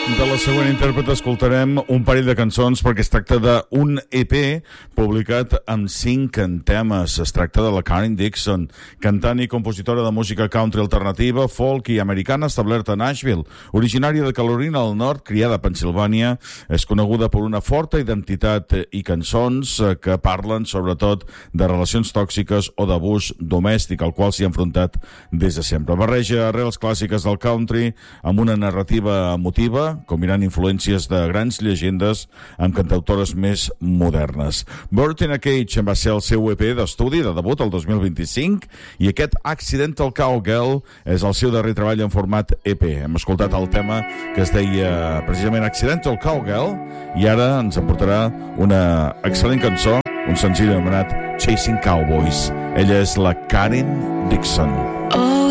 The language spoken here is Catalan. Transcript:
De la següent intèrpret escoltarem un parell de cançons perquè es tracta d'un EP publicat amb 5 temes. Es tracta de la Karen Dixon, cantant i compositora de música country alternativa, folk i americana, establerta a Nashville. Originària de Carolina del Nord, criada a Pennsilvània, és coneguda per una forta identitat i cançons que parlen sobretot de relacions tòxiques o d'abús domèstic, al qual s'hi ha enfrontat des de sempre. Barreja arrels clàssiques del country amb una narrativa emotiva, combinant influències de grans llegendes amb cantautores més modernes. Bird in a Cage va ser el seu EP d'estudi de debut el 2025 i aquest Accidental Cowgirl és el seu darrer treball en format EP. Hem escoltat el tema que es deia precisament Accidental Cowgirl i ara ens aportarà una excel·lent cançó, un senzill anomenat Chasing Cowboys. Ella és la Karen Dixon.